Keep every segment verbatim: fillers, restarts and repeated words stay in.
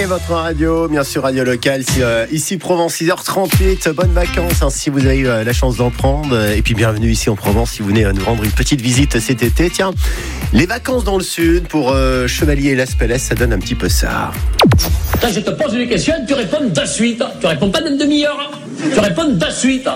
Et votre radio, bien sûr, radio locale, euh, ici Provence, six heures trente-huit. Bonnes vacances hein, si vous avez euh, la chance d'en prendre. Et puis bienvenue ici en Provence si vous venez euh, nous rendre une petite visite cet été. Tiens, les vacances dans le sud pour euh, Chevalier et Las Palais, ça donne un petit peu ça. Là, je te pose une question, tu réponds de suite. Tu réponds pas d'une demi-heure. Tu réponds de suite.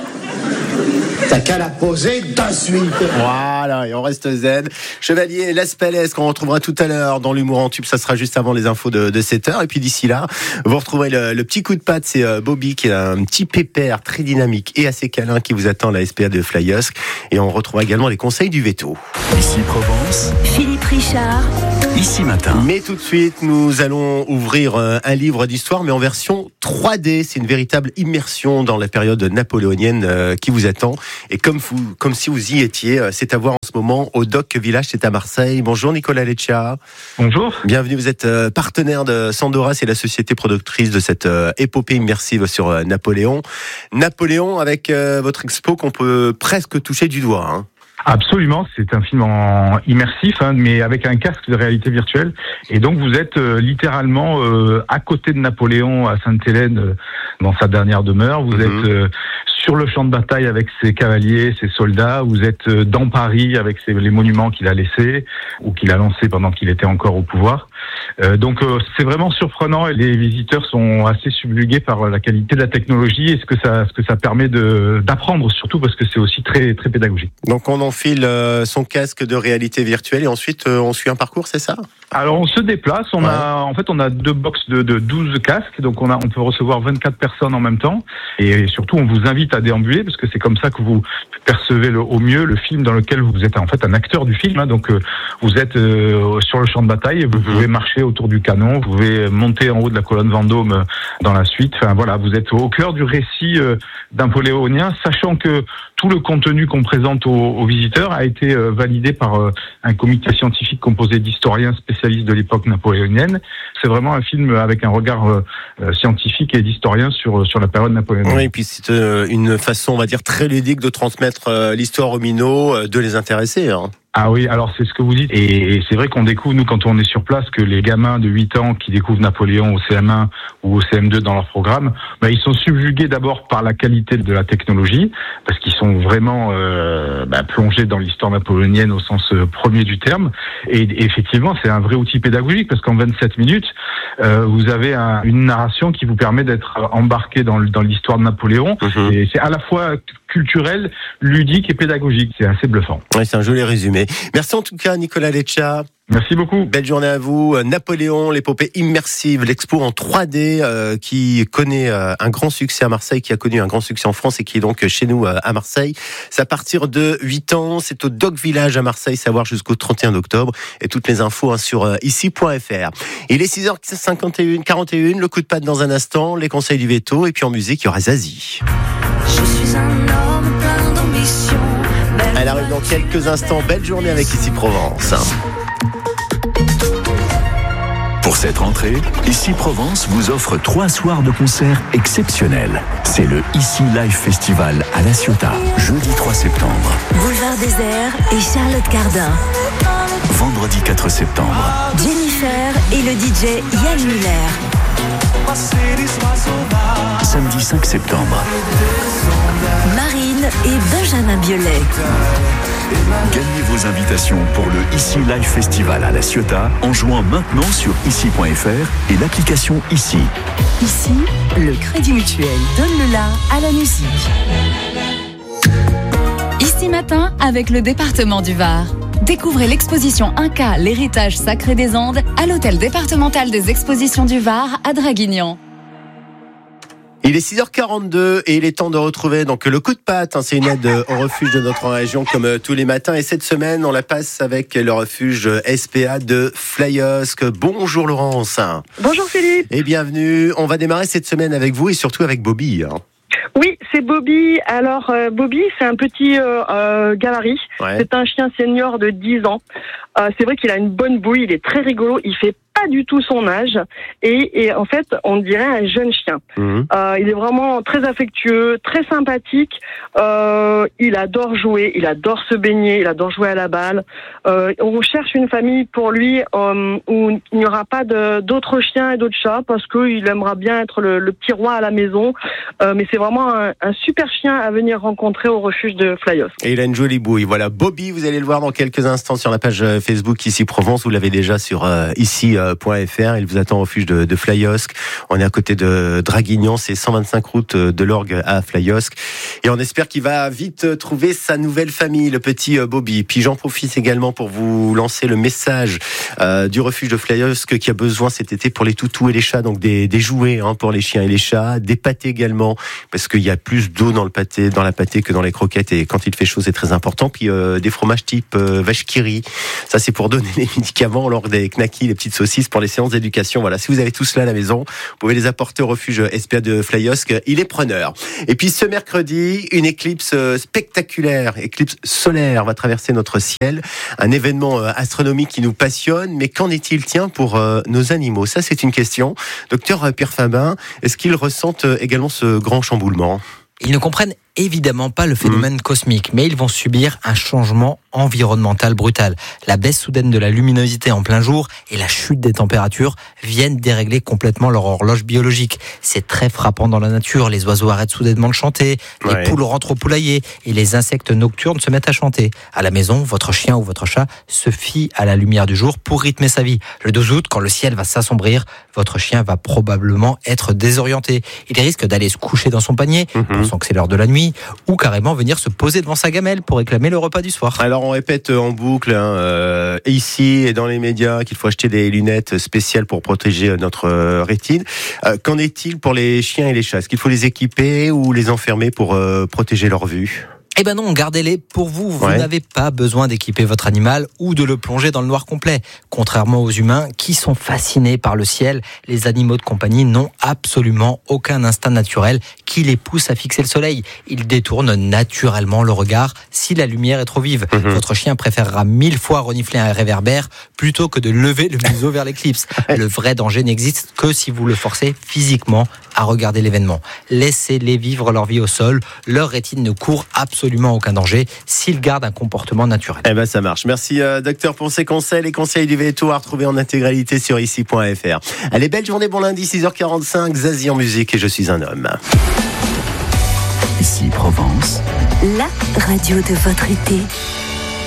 T'as qu'à la poser de suite. Voilà, et on reste zen. Chevalier Las Palais, qu'on retrouvera tout à l'heure dans l'humour en tube, ça sera juste avant les infos de, de sept heures. Et puis d'ici là, vous retrouverez le, le petit coup de patte, c'est euh, Bobby qui a un petit pépère très dynamique et assez câlin qui vous attend à la S P A de Flyos. Et on retrouvera également les conseils du veto. Ici Provence, Philippe Richard. Ici Matin. Mais tout de suite, nous allons ouvrir un livre d'histoire, mais en version trois D. C'est une véritable immersion dans la période napoléonienne euh, qui vous attend. Et comme, vous, comme si vous y étiez, c'est à voir en ce moment au Doc Village, c'est à Marseille. Bonjour Nicolas Leccia. Bonjour. Bienvenue, vous êtes euh, partenaire de Sandora, c'est la société productrice de cette euh, épopée immersive sur euh, Napoléon. Napoléon avec euh, votre expo qu'on peut presque toucher du doigt. Hein. Absolument, c'est un film en immersif, hein, mais avec un casque de réalité virtuelle. Et donc vous êtes euh, littéralement euh, à côté de Napoléon à Sainte-Hélène, euh, dans sa dernière demeure. Vous mm-hmm. êtes euh, sur le champ de bataille avec ses cavaliers, ses soldats. Vous êtes euh, dans Paris avec ses, les monuments qu'il a laissés ou qu'il a lancés pendant qu'il était encore au pouvoir. Euh, donc euh, c'est vraiment surprenant et les visiteurs sont assez subjugués par la qualité de la technologie et ce que ça, ce que ça permet de, d'apprendre, surtout parce que c'est aussi très, très pédagogique. Donc on enfile euh, son casque de réalité virtuelle et ensuite euh, on suit un parcours, c'est ça ? Alors on se déplace, on ouais. a en fait on a deux box de, de douze casques, donc on a on peut recevoir vingt-quatre personnes en même temps et surtout on vous invite à déambuler parce que c'est comme ça que vous percevez le, au mieux le film dans lequel vous êtes en fait un acteur du film, hein, donc euh, vous êtes euh, sur le champ de bataille et vous mm-hmm. pouvez marcher autour du canon, vous pouvez monter en haut de la colonne Vendôme euh, dans la suite, enfin voilà, vous êtes au cœur du récit euh, napoléonien, sachant que tout le contenu qu'on présente aux, aux visiteurs a été euh, validé par euh, un comité scientifique composé d'historiens spécialistes de l'époque napoléonienne. C'est vraiment un film avec un regard euh, scientifique et d'historien sur sur la période napoléonienne. Oui, et puis c'est euh, une façon, on va dire, très ludique de transmettre euh, l'histoire aux minots, euh, de les intéresser. Hein. Ah oui, alors c'est ce que vous dites. Et c'est vrai qu'on découvre, nous, quand on est sur place, que les gamins de huit ans qui découvrent Napoléon au C M un ou au C M deux dans leur programme, bah, ils sont subjugués d'abord par la qualité de la technologie, parce qu'ils sont vraiment euh, bah, plongés dans l'histoire napoléonienne au sens euh, premier du terme. Et, et effectivement, c'est un vrai outil pédagogique, parce qu'en vingt-sept minutes, euh, vous avez un, une narration qui vous permet d'être embarqué dans, dans l'histoire de Napoléon. Mmh. Et c'est à la fois culturel, ludique et pédagogique. C'est assez bluffant. Oui, c'est un joli résumé. Merci en tout cas, Nicolas Leccia. Merci beaucoup. Belle journée à vous. Napoléon, l'épopée immersive, l'expo en trois D euh, qui connaît euh, un grand succès à Marseille, qui a connu un grand succès en France et qui est donc chez nous euh, à Marseille. C'est à partir de huit ans. C'est au Doc Village à Marseille, savoir jusqu'au trente et un octobre. Et toutes les infos hein, sur euh, ici point f r. Il est six heures cinquante et une, quarante et une. Le coup de patte dans un instant. Les conseils du veto. Et puis en musique, il y aura Zazie. Je suis un homme plein d'ambition. Elle arrive dans quelques instants. Belle journée avec Ici Provence. Pour cette rentrée, Ici Provence vous offre trois soirs de concerts exceptionnels. C'est le Ici Live Festival à La Ciotat, jeudi trois septembre. Boulevard Désert et Charlotte Cardin. Vendredi quatre septembre. Jennifer et le D J Yann Muller. Samedi cinq septembre. Marine et Benjamin Biolay. Gagnez vos invitations pour le Ici Live Festival à La Ciotat en jouant maintenant sur ici point f r et l'application Ici. Ici, le Crédit Mutuel donne le la à la musique. Ici Matin avec le département du Var. Découvrez l'exposition Inca, l'héritage sacré des Andes à l'hôtel départemental des expositions du Var à Draguignan. Il est six heures quarante-deux et il est temps de retrouver donc le coup de patte. Hein, c'est une aide au refuge de notre région comme euh, tous les matins. Et cette semaine, on la passe avec le refuge S P A de Flyosque. Bonjour Laurence. Bonjour Philippe. Et bienvenue. On va démarrer cette semaine avec vous et surtout avec Bobby. Hein. Oui, c'est Bobby. Alors euh, Bobby, c'est un petit euh, euh, gabarit. Ouais. C'est un chien senior de dix ans. Euh, c'est vrai qu'il a une bonne bouille, il est très rigolo, il fait pas du tout son âge et, et en fait, on dirait un jeune chien. Mmh. Euh, il est vraiment très affectueux, très sympathique. Euh, il adore jouer, il adore se baigner, il adore jouer à la balle. Euh, on cherche une famille pour lui euh, où il n'y aura pas de, d'autres chiens et d'autres chats parce qu'il aimera bien être le, le petit roi à la maison. Euh, mais c'est vraiment un, un super chien à venir rencontrer au refuge de Flyos. Et il a une jolie bouille. Voilà, Bobby, vous allez le voir dans quelques instants sur la page Facebook Ici Provence. Vous l'avez déjà sur euh, ici point f r. Il vous attend au refuge de, de Flyosque. On est à côté de Draguignan, c'est cent vingt-cinq route de l'Orgue à Flyosque. Et on espère qu'il va vite trouver sa nouvelle famille, le petit Bobby. Puis j'en profite également pour vous lancer le message euh, du refuge de Flyosque qui a besoin cet été pour les toutous et les chats, donc des, des jouets hein, pour les chiens et les chats, des pâtés également, parce qu'il y a plus d'eau dans le pâté, dans la pâté que dans les croquettes, et quand il fait chaud c'est très important. Puis euh, des fromages type euh, vache qui rit, ça c'est pour donner les médicaments lors des knackis, les petites saucisses pour les séances d'éducation. Voilà, si vous avez tout cela à la maison, vous pouvez les apporter au refuge S P A de Flyosque, il est preneur. Et puis ce mercredi, une éclipse spectaculaire, éclipse solaire va traverser notre ciel, un événement astronomique qui nous passionne, mais qu'en est-il, tiens, pour euh, nos animaux? Ça c'est une question. Docteur Pierre Fabin, est-ce qu'ils ressentent également ce grand chamboulement? Ils ne comprennent évidemment pas le phénomène mmh. cosmique, mais ils vont subir un changement environnemental brutal. La baisse soudaine de la luminosité en plein jour et la chute des températures viennent dérégler complètement leur horloge biologique. C'est très frappant dans la nature. Les oiseaux arrêtent soudainement de chanter, les ouais. poules rentrent au poulailler et les insectes nocturnes se mettent à chanter. À la maison, votre chien ou votre chat se fie à la lumière du jour pour rythmer sa vie. Le douze août, quand le ciel va s'assombrir, votre chien va probablement être désorienté. Il risque d'aller se coucher dans son panier, mmh. pensant que c'est l'heure de la nuit, ou carrément venir se poser devant sa gamelle pour réclamer le repas du soir. Alors on répète en boucle hein, euh, ici et dans les médias qu'il faut acheter des lunettes spéciales pour protéger notre euh, rétine. Euh, qu'en est-il pour les chiens et les chats? Est-ce qu'il faut les équiper ou les enfermer pour euh, protéger leur vue? Eh ben non, gardez-les pour vous. Vous ouais. n'avez pas besoin d'équiper votre animal ou de le plonger dans le noir complet. Contrairement aux humains qui sont fascinés par le ciel, les animaux de compagnie n'ont absolument aucun instinct naturel qui les pousse à fixer le soleil. Ils détournent naturellement le regard si la lumière est trop vive. Mmh. Votre chien préférera mille fois renifler un réverbère plutôt que de lever le museau vers l'éclipse. Le vrai danger n'existe que si vous le forcez physiquement à regarder l'événement. Laissez-les vivre leur vie au sol. Leur rétine ne court absolument aucun danger s'ils gardent un comportement naturel. Eh ben ça marche. Merci euh, docteur pour ces conseils. Les conseils du Veto à retrouver en intégralité sur ici point f r. Allez, belle journée, bon lundi, six heures quarante-cinq, Zazie en musique et je suis un homme. Ici Provence, la radio de votre été.